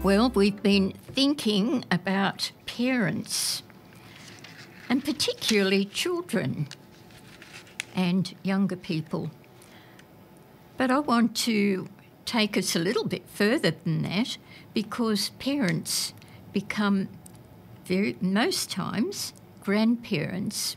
Well, we've been thinking about parents, and particularly children and younger people. But I want to take us a little bit further than that, because parents become most times grandparents.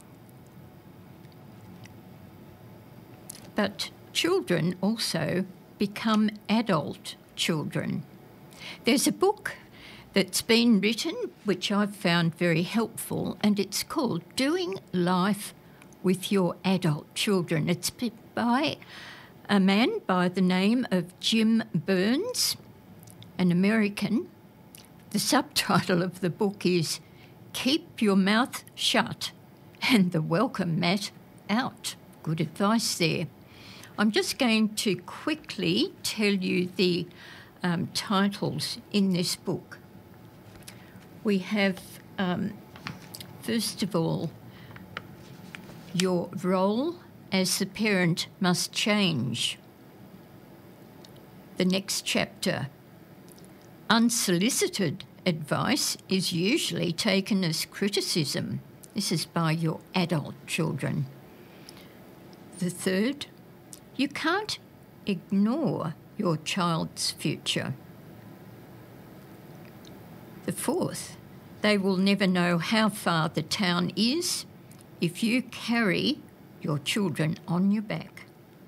But children also become adult children. There's a book that's been written which I've found very helpful, and it's called Doing Life with Your Adult Children. It's by a man by the name of Jim Burns, an American. The subtitle of the book is Keep Your Mouth Shut and the Welcome Mat Out. Good advice there. I'm just going to quickly tell you the titles in this book. We have, first of all, Your Role as the Parent Must Change. The next chapter, Unsolicited Advice is Usually Taken as Criticism. This is by your adult children. The third, You Can't Ignore Your Child's Future. The fourth, They Will Never Know How Far the Town Is if you carry your children on your back.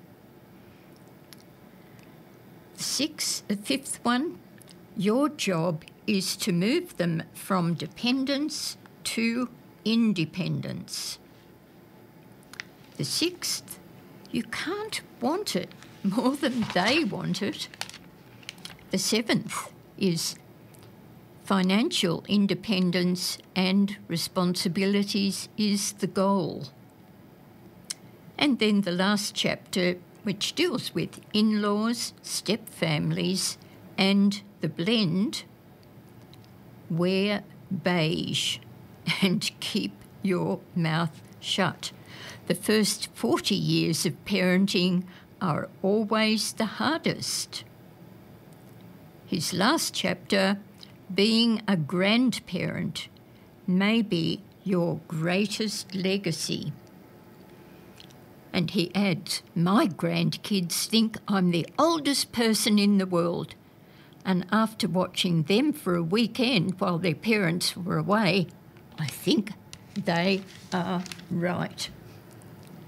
The fifth one, Your job is to move them from dependence to independence. The sixth, You can't want it more than they want it. The seventh is Financial independence and responsibilities is the goal. And then the last chapter, which deals with in-laws, step-families, and the blend, Wear beige and keep your mouth shut. The first 40 years of parenting are always the hardest. His last chapter, Being a Grandparent, may be your greatest legacy. And he adds, My grandkids think I'm the oldest person in the world. And after watching them for a weekend while their parents were away, I think they are right.